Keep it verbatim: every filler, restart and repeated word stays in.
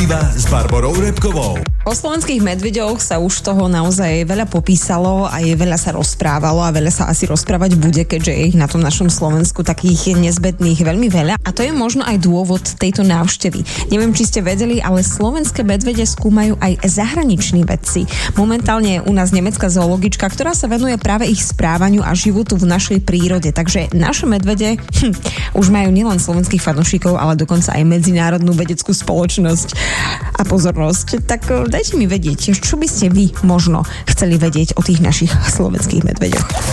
Exkluzíva s Barborou Repkovou. O slovenských medveďoch sa už toho naozaj veľa popísalo a je veľa sa rozprávalo a veľa sa asi rozprávať bude, keďže je ich na tom našom Slovensku takých nezbedných veľmi veľa. A to je možno aj dôvod tejto návštevy. Neviem, či ste vedeli, ale slovenské medvede skúmajú aj zahraniční vedci. Momentálne je u nás nemecká zoologička, ktorá sa venuje práve ich správaniu a životu v našej prírode. Takže naše medvede hm, už majú nielen slovenských fanúšikov, ale dokonca aj medzinárodnú vedeckú spoločnosť a pozornosť. Tak dajte mi vedieť, čo by ste vy možno chceli vedieť o tých našich slovenských medveďoch.